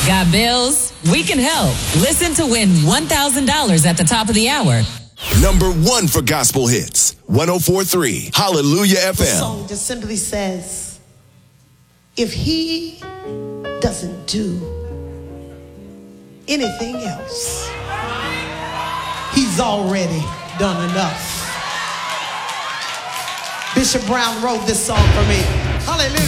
Got bills? We can help. Listen to win $1,000 at the top of the hour. Number 1 for gospel hits. 104.3 Hallelujah FM. The song just simply says, if he doesn't do anything else, he's already done enough. Bishop Brown wrote this song for me. Hallelujah.